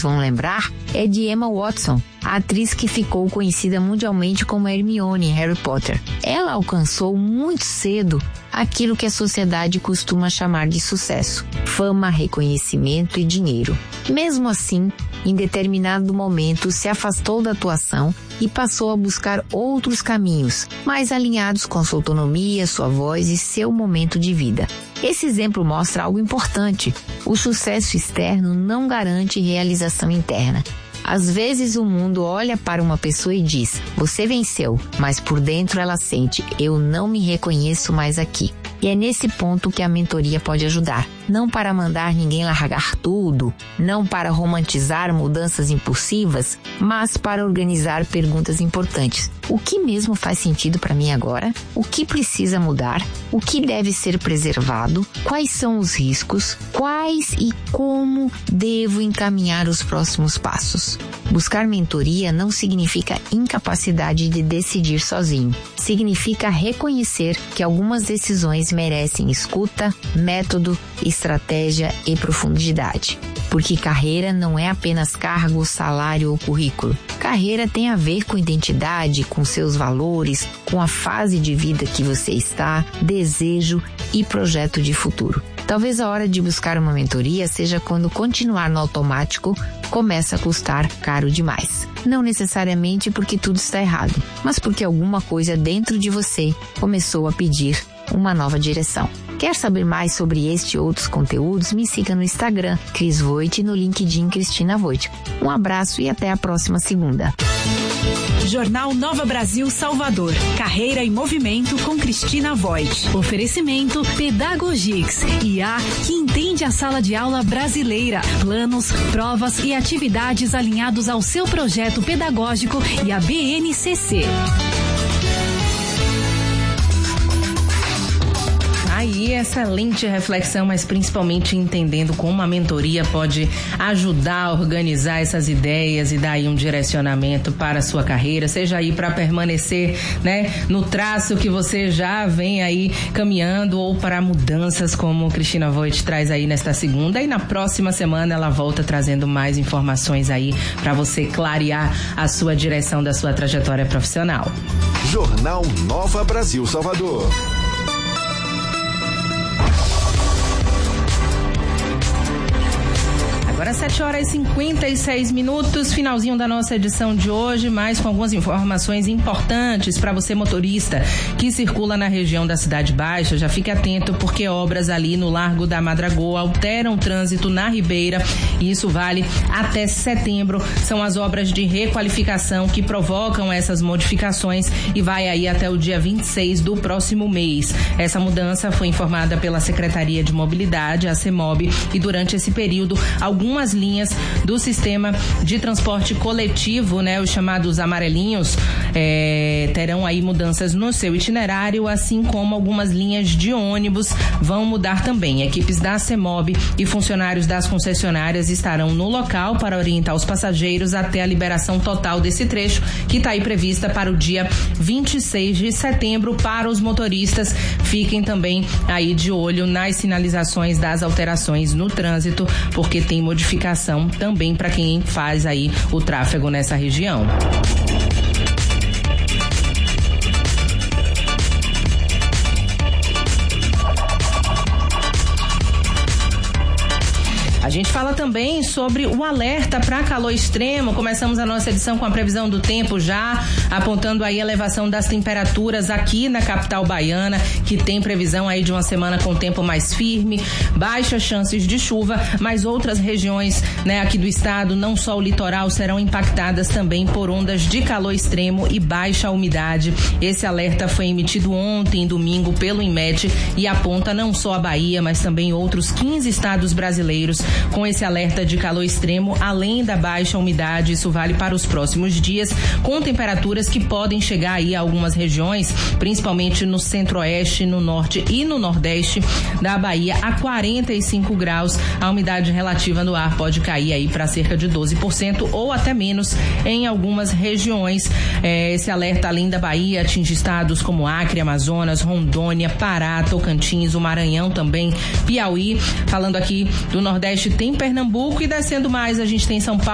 vão lembrar é de Emma Watson, a atriz que ficou conhecida mundialmente como Hermione em Harry Potter. Ela alcançou muito cedo aquilo que a sociedade costuma chamar de sucesso: fama, reconhecimento e dinheiro. Mesmo assim, em determinado momento se afastou da atuação e passou a buscar outros caminhos, mais alinhados com sua autonomia, sua voz e seu momento de vida. Esse exemplo mostra algo importante: o sucesso externo não garante realização interna. Às vezes o mundo olha para uma pessoa e diz: você venceu, mas por dentro ela sente: eu não me reconheço mais aqui. E é nesse ponto que a mentoria pode ajudar. Não para mandar ninguém largar tudo, não para romantizar mudanças impulsivas, mas para organizar perguntas importantes. O que mesmo faz sentido para mim agora? O que precisa mudar? O que deve ser preservado? Quais são os riscos? Quais e como devo encaminhar os próximos passos? Buscar mentoria não significa incapacidade de decidir sozinho. Significa reconhecer que algumas decisões merecem escuta, método, estratégia e profundidade. Porque carreira não é apenas cargo, salário ou currículo. Carreira tem a ver com identidade, com seus valores, com a fase de vida que você está, desejo e projeto de futuro. Talvez a hora de buscar uma mentoria seja quando continuar no automático começa a custar caro demais. Não necessariamente porque tudo está errado, mas porque alguma coisa dentro de você começou a pedir uma nova direção. Quer saber mais sobre este e outros conteúdos? Me siga no Instagram, Cris Voit, e no LinkedIn, Cristina Voit. Um abraço e até a próxima segunda. Jornal Nova Brasil Salvador. Carreira em movimento com Cristina Voit. Oferecimento Pedagogix, IA que entende a sala de aula brasileira. Planos, provas e atividades alinhados ao seu projeto pedagógico e a BNCC. Aí, excelente reflexão, mas principalmente entendendo como a mentoria pode ajudar a organizar essas ideias e dar aí um direcionamento para a sua carreira, seja aí para permanecer, né, no traço que você já vem aí caminhando, ou para mudanças, como Cristina Voit traz aí nesta segunda, e na próxima semana ela volta trazendo mais informações aí para você clarear a sua direção da sua trajetória profissional. Jornal Nova Brasil Salvador. Agora 7h56, finalzinho da nossa edição de hoje, mas com algumas informações importantes para você, motorista que circula na região da Cidade Baixa. Já fique atento, porque obras ali no Largo da Madragoa alteram o trânsito na Ribeira, e isso vale até setembro. São as obras de requalificação que provocam essas modificações e vai aí até o dia 26 do próximo mês. Essa mudança foi informada pela Secretaria de Mobilidade, a CEMOB, e durante esse período, algumas linhas do sistema de transporte coletivo, né, os chamados amarelinhos, terão aí mudanças no seu itinerário, assim como algumas linhas de ônibus vão mudar também. Equipes da CEMOB e funcionários das concessionárias estarão no local para orientar os passageiros até a liberação total desse trecho, que está aí prevista para o dia 26 de setembro. Para os motoristas, fiquem também aí de olho nas sinalizações das alterações no trânsito, porque tem modificação também para quem faz aí o tráfego nessa região. A gente fala também sobre o alerta para calor extremo. Começamos a nossa edição com a previsão do tempo, já apontando aí a elevação das temperaturas aqui na capital baiana, que tem previsão aí de uma semana com tempo mais firme, baixas chances de chuva, mas outras regiões, né, aqui do estado, não só o litoral, serão impactadas também por ondas de calor extremo e baixa umidade. Esse alerta foi emitido ontem, domingo, pelo INMET, e aponta não só a Bahia, mas também outros 15 estados brasileiros com esse alerta de calor extremo, além da baixa umidade. Isso vale para os próximos dias, com temperaturas que podem chegar aí a algumas regiões, principalmente no centro-oeste, no norte e no nordeste da Bahia, a 45 graus. A umidade relativa no ar pode cair aí para cerca de 12% ou até menos em algumas regiões. Esse alerta, além da Bahia, atinge estados como Acre, Amazonas, Rondônia, Pará, Tocantins, o Maranhão também, Piauí. Falando aqui do Nordeste, tem Pernambuco, e descendo mais a gente tem São Paulo,